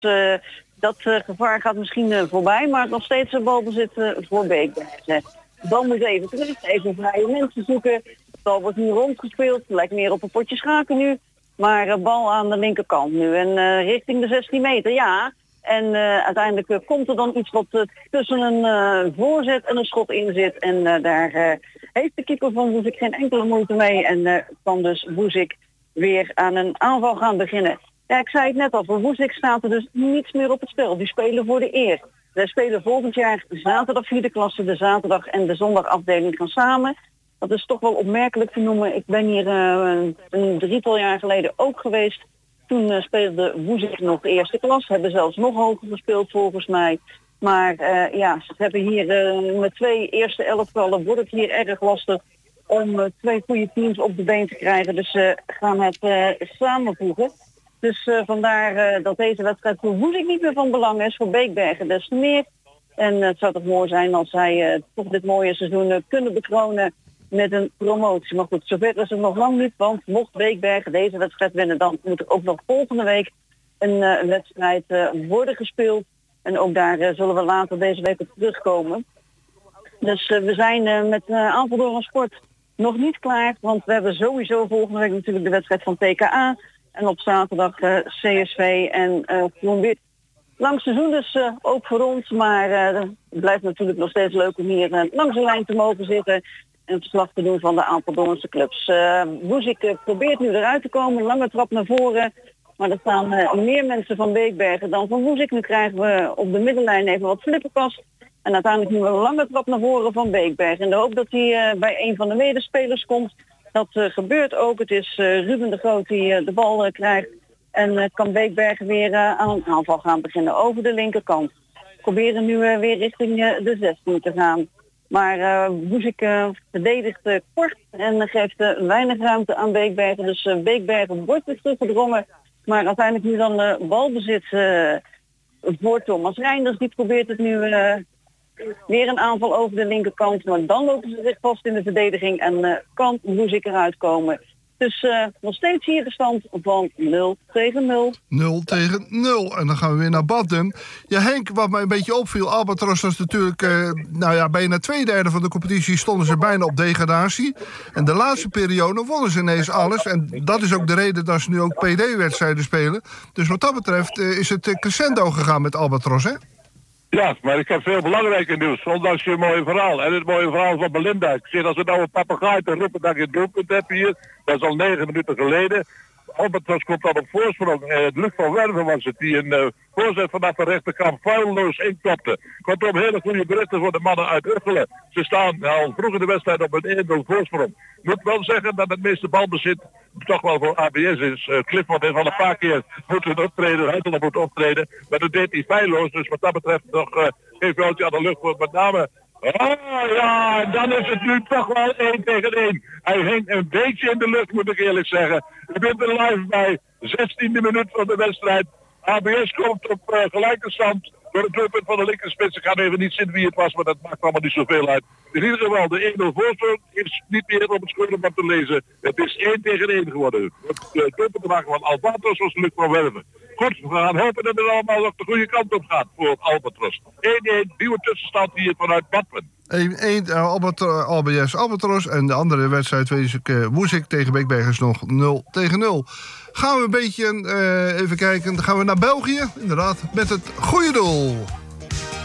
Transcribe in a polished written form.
Dat gevaar gaat misschien voorbij, maar nog steeds een balbezit voor Beekbergen. Dan moet even terug, even vrije mensen zoeken. Het bal wordt nu rondgespeeld, lijkt meer op een potje schaken nu. Maar bal aan de linkerkant nu en richting de 16 meter, ja. En uiteindelijk komt er dan iets wat tussen een voorzet en een schot in zit. En daar heeft de keeper van Woezik geen enkele moeite mee. En kan dus Woezik weer aan een aanval gaan beginnen. Ja, ik zei het net al, voor Woezik staat er dus niets meer op het spel. Die spelen voor de eer. Wij spelen volgend jaar zaterdag 4e klasse, de zaterdag en de zondagafdeling gaan samen. Dat is toch wel opmerkelijk te noemen. Ik ben hier een 3-tal jaar geleden ook geweest. Toen speelde Woezik nog eerste klas. Hebben zelfs nog hoger gespeeld volgens mij. Maar ze hebben hier met 2 eerste elftallen wordt het hier erg lastig om 2 goede teams op de been te krijgen. Dus ze gaan het samenvoegen. Dus vandaar dat deze wedstrijd voor Woezik niet meer van belang is. Voor Beekbergen des te meer. En het zou toch mooi zijn als zij toch dit mooie seizoen kunnen bekronen met een promotie. Maar goed, zover is het nog lang niet. Want mocht Beekbergen deze wedstrijd winnen, dan moet er ook nog volgende week een wedstrijd worden gespeeld. En ook daar zullen we later deze week op terugkomen. Dus we zijn met Apeldoorn Sport nog niet klaar. Want we hebben sowieso volgende week natuurlijk de wedstrijd van TKA. En op zaterdag CSV en Groen-Wit. Lang seizoen dus ook voor ons. Maar het blijft natuurlijk nog steeds leuk om hier langs de lijn te mogen zitten. En verslag te doen van de Apeldoornse clubs. Woezik probeert nu eruit te komen. Lange trap naar voren. Maar er staan meer mensen van Beekbergen dan van Woezik. Nu krijgen we op de middenlijn even wat flipperkast. En uiteindelijk nu een lange trap naar voren van Beekbergen. In de hoop dat hij bij een van de medespelers komt. Dat gebeurt ook. Het is Ruben de Groot die de bal krijgt. En kan Beekbergen weer aan een aanval gaan beginnen over de linkerkant. Proberen nu weer richting de 16 te gaan. Maar Woezik verdedigt kort en geeft weinig ruimte aan Beekbergen. Dus Beekbergen wordt weer teruggedrongen. Maar uiteindelijk nu dan balbezit voor Thomas Reinders. Die probeert het nu weer een aanval over de linkerkant. Maar dan lopen ze zich vast in de verdediging en kan Woezik eruit komen. Dus nog steeds hier de stand van 0-0. 0-0. En dan gaan we weer naar Badum. Ja, Henk, wat mij een beetje opviel, Albatros was natuurlijk bijna 2/3 van de competitie stonden ze bijna op degradatie. En de laatste periode wonnen ze ineens alles. En dat is ook de reden dat ze nu ook PD-wedstrijden spelen. Dus wat dat betreft is het crescendo gegaan met Albatros, hè? Ja, maar ik heb veel belangrijker nieuws. Ondanks je mooie verhaal. En het mooie verhaal van Belinda. Ik zie als het nou een papegaai te roepen dat je het doelpunt hebt hier. Dat is al 9 minuten geleden. Albatros komt dan op voorsprong. Het Luc van Werven was het die een voorzet vanaf de rechterkant vuilloos inkopte. Kortom, hele goede berichten voor de mannen uit Uggelen. Ze staan al vroeg in de wedstrijd op een 1-0 voorsprong. Ik moet wel zeggen dat het meeste balbezit toch wel voor ABS is. Clifford heeft al een paar keer moeten optreden, uiterlijk moet optreden. Maar dat deed hij feilloos. Dus wat dat betreft nog geen foutje aan de lucht voor met name. Ja, dan is het nu toch wel 1 tegen 1. Hij hing een beetje in de lucht, moet ik eerlijk zeggen. Je bent er live bij, 16e minuut van de wedstrijd. ABS komt op gelijke stand door het doelpunt van de linkerspits. Ik ga even niet zien wie het was, maar dat maakt allemaal niet zoveel uit. In ieder geval, de 1-0 voorsprong is niet meer op het scorebord te lezen. Het is 1 tegen 1 geworden. Het doelpunt te maken van Albatros was Luc van Werven. Goed, we gaan hopen dat het allemaal op de goede kant op gaat voor Albatros. 1-1, nieuwe tussenstand hier vanuit Badmen. 1 ABS Albatros en de andere wedstrijd Woezik tegen Beekbergen is nog 0 tegen 0. Gaan we een beetje even kijken, dan gaan we naar België, inderdaad, met het goede doel.